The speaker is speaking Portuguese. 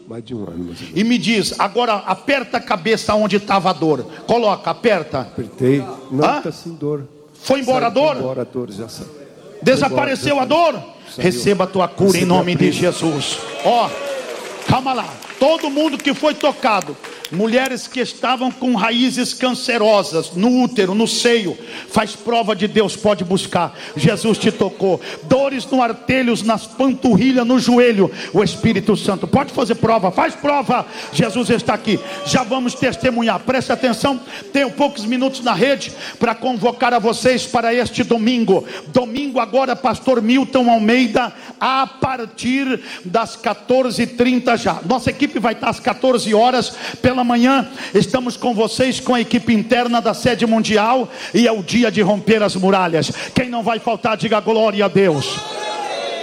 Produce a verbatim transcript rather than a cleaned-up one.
Mais de um ano, mais ou menos. E me diz, agora aperta a cabeça onde estava a dor. Coloca, aperta. Apertei. Não, Hã? está sem dor. Foi embora a dor? Foi embora a dor, já saiu. Desapareceu embora, a dor? Saiu. Receba a tua cura em Recebi nome a de cura. Jesus. Ó, calma lá. Todo mundo que foi tocado, mulheres que estavam com raízes cancerosas no útero, no seio, faz prova de Deus, pode buscar. Jesus te tocou. Dores no artelhos, nas panturrilhas, no joelho, o Espírito Santo pode fazer prova, faz prova. Jesus está aqui. Já vamos testemunhar. Preste atenção. Tenho poucos minutos na rede para convocar a vocês para este domingo. Domingo agora, pastor Milton Almeida, a partir das quatorze e trinta já. Nossa equipe vai estar às quatorze horas pela manhã. Estamos com vocês, com a equipe interna da sede mundial, e é o dia de romper as muralhas. Quem não vai faltar, diga glória a Deus.